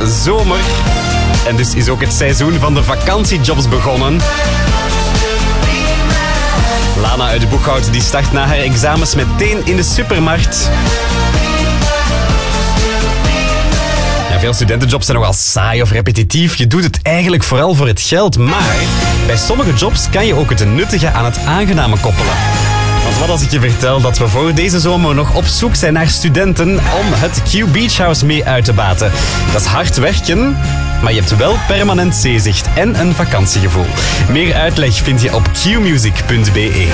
zomer. En dus is ook het seizoen van de vakantiejobs begonnen. Lana uit Boeghout die start na haar examens meteen in de supermarkt. Ja, veel studentenjobs zijn nogal saai of repetitief. Je doet het eigenlijk vooral voor het geld. Maar bij sommige jobs kan je ook het nuttige aan het aangename koppelen. Want wat als ik je vertel dat we voor deze zomer nog op zoek zijn naar studenten om het Q Beach House mee uit te baten. Dat is hard werken, maar je hebt wel permanent zeezicht en een vakantiegevoel. Meer uitleg vind je op qmusic.be.